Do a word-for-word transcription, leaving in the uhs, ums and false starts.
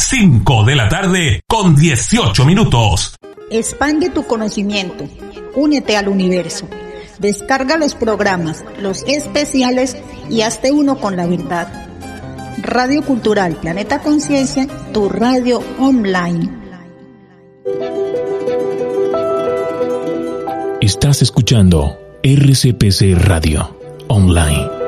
cinco de la tarde con dieciocho minutos. Expande tu conocimiento. Únete al universo. Descarga los programas, los especiales y hazte uno con la verdad. Radio Cultural Planeta Conciencia, tu radio online. Estás escuchando R C P C Radio Online.